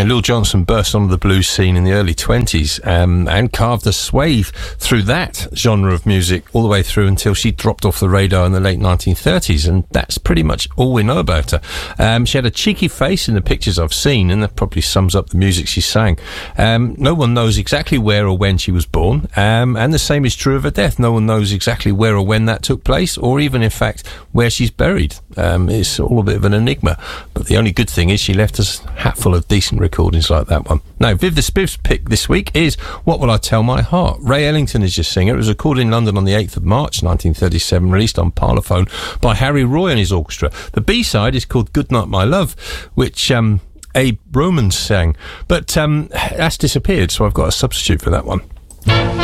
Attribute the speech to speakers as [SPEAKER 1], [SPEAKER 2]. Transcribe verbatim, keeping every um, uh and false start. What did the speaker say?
[SPEAKER 1] Lil Johnson burst onto the blues scene in the early twenties um, and carved a swathe through that genre of music all the way through until she dropped off the radar in the late nineteen thirties, and that's pretty much all we know about her. Um, she had a cheeky face in the pictures I've seen, and that probably sums up the music she sang. Um, no one knows exactly where or when she was born, um, and the same is true of her death. No one knows exactly where or when that took place, or even, in fact, where she's buried. Um, it's all a bit of an enigma, but the only good thing is she left us a hatful of decent recordings like that one. Now, Viv the Spiv's pick this week is What Will I Tell My Heart? Ray Ellington is your singer. It was recorded in London on the eighth of March nineteen thirty-seven, released on Parlophone by Harry Roy and his orchestra. The B-side is called Goodnight My Love, which um, Abe Roman sang, but um, that's disappeared, so I've got a substitute for that one.